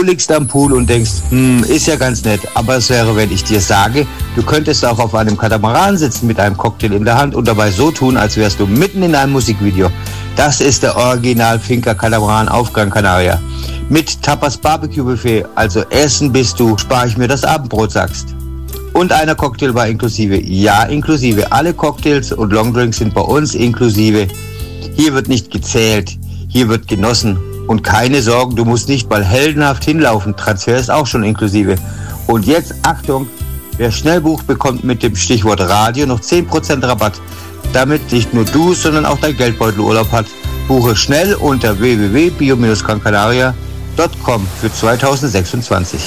Du liegst am Pool und denkst, ist ja ganz nett, aber es wäre, wenn ich dir sage, du könntest auch auf einem Katamaran sitzen mit einem Cocktail in der Hand und dabei so tun, als wärst du mitten in einem Musikvideo. Das ist der Original Finca Katamaran auf Gran Canaria. Mit Tapas Barbecue Buffet, also essen bis du, spare ich mir das Abendbrot sagst. Und einer Cocktailbar inklusive. Ja, inklusive. Alle Cocktails und Longdrinks sind bei uns inklusive. Hier wird nicht gezählt, hier wird genossen. Und keine Sorgen, du musst nicht mal heldenhaft hinlaufen. Transfer ist auch schon inklusive. Und jetzt, Achtung, wer schnell bucht, bekommt mit dem Stichwort Radio noch 10% Rabatt. Damit nicht nur du, sondern auch dein Geldbeutel Urlaub hat. Buche schnell unter www.bio-grancanaria.com für 2026.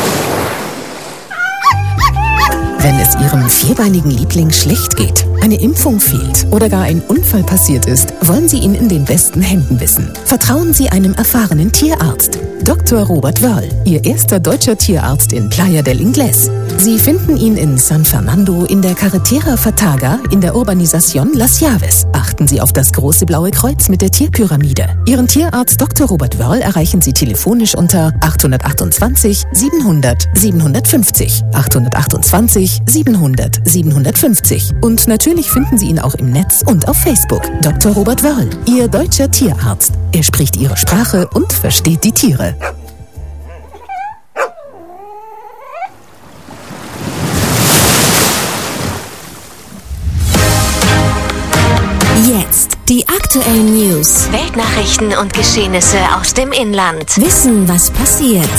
Wenn es Ihrem vierbeinigen Liebling schlecht geht, eine Impfung fehlt oder gar ein Unfall passiert ist, wollen Sie ihn in den besten Händen wissen. Vertrauen Sie einem erfahrenen Tierarzt. Dr. Robert Wörl, Ihr erster deutscher Tierarzt in Playa del Inglés. Sie finden ihn in San Fernando, in der Carretera Fataga, in der Urbanización Las Llaves. Achten Sie auf das große blaue Kreuz mit der Tierpyramide. Ihren Tierarzt Dr. Robert Wörl erreichen Sie telefonisch unter 828 700 750. 828 700 750. Und natürlich finden Sie ihn auch im Netz und auf Facebook. Dr. Robert Wörl, Ihr deutscher Tierarzt. Er spricht Ihre Sprache und versteht die Tiere. Jetzt die aktuellen News, Weltnachrichten und Geschehnisse aus dem Inland. Wissen, was passiert.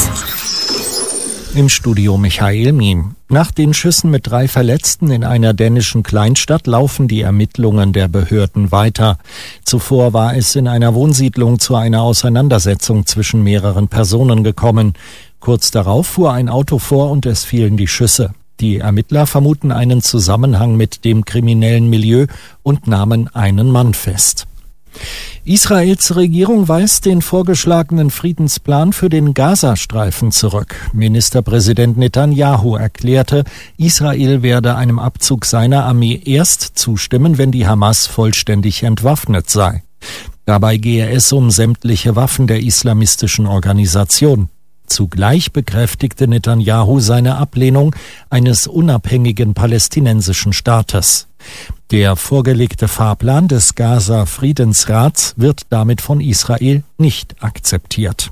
Im Studio Michael Miem. Nach den Schüssen mit 3 Verletzten in einer dänischen Kleinstadt laufen die Ermittlungen der Behörden weiter. Zuvor war es in einer Wohnsiedlung zu einer Auseinandersetzung zwischen mehreren Personen gekommen. Kurz darauf fuhr ein Auto vor und es fielen die Schüsse. Die Ermittler vermuten einen Zusammenhang mit dem kriminellen Milieu und nahmen einen Mann fest. Israels Regierung weist den vorgeschlagenen Friedensplan für den Gazastreifen zurück. Ministerpräsident Netanyahu erklärte, Israel werde einem Abzug seiner Armee erst zustimmen, wenn die Hamas vollständig entwaffnet sei. Dabei gehe es um sämtliche Waffen der islamistischen Organisation. Zugleich bekräftigte Netanyahu seine Ablehnung eines unabhängigen palästinensischen Staates. Der vorgelegte Fahrplan des Gaza-Friedensrats wird damit von Israel nicht akzeptiert.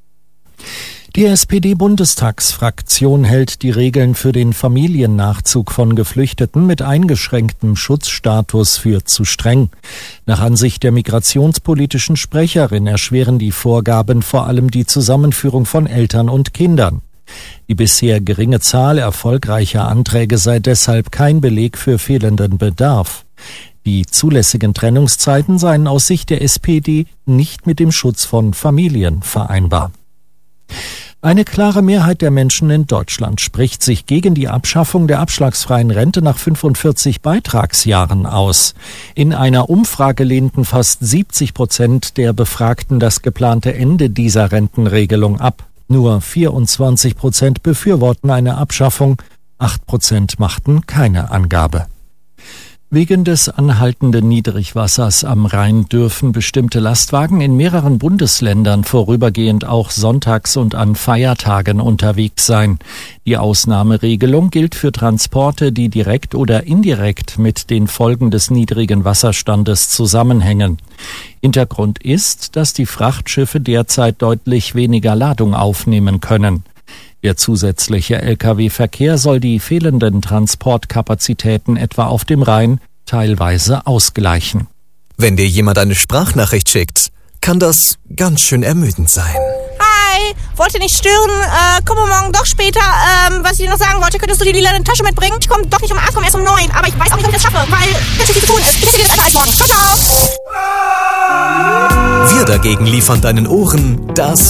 Die SPD-Bundestagsfraktion hält die Regeln für den Familiennachzug von Geflüchteten mit eingeschränktem Schutzstatus für zu streng. Nach Ansicht der migrationspolitischen Sprecherin erschweren die Vorgaben vor allem die Zusammenführung von Eltern und Kindern. Die bisher geringe Zahl erfolgreicher Anträge sei deshalb kein Beleg für fehlenden Bedarf. Die zulässigen Trennungszeiten seien aus Sicht der SPD nicht mit dem Schutz von Familien vereinbar. Eine klare Mehrheit der Menschen in Deutschland spricht sich gegen die Abschaffung der abschlagsfreien Rente nach 45 Beitragsjahren aus. In einer Umfrage lehnten fast 70% der Befragten das geplante Ende dieser Rentenregelung ab. Nur 24% befürworten eine Abschaffung, 8% machten keine Angabe. Wegen des anhaltenden Niedrigwassers am Rhein dürfen bestimmte Lastwagen in mehreren Bundesländern vorübergehend auch sonntags und an Feiertagen unterwegs sein. Die Ausnahmeregelung gilt für Transporte, die direkt oder indirekt mit den Folgen des niedrigen Wasserstandes zusammenhängen. Hintergrund ist, dass die Frachtschiffe derzeit deutlich weniger Ladung aufnehmen können. Der zusätzliche Lkw-Verkehr soll die fehlenden Transportkapazitäten etwa auf dem Rhein teilweise ausgleichen. Wenn dir jemand eine Sprachnachricht schickt, kann das ganz schön ermüdend sein. Hi, wollte nicht stören, komme morgen doch später. Was ich dir noch sagen wollte, könntest du die lila Tasche mitbringen? Ich komme doch nicht um 8, komme erst um 9, aber ich weiß auch nicht, ob ich das schaffe, weil ganz viel zu tun ist. Ich hätte dir das einfach als morgen. Ciao, ciao! Wir dagegen liefern deinen Ohren das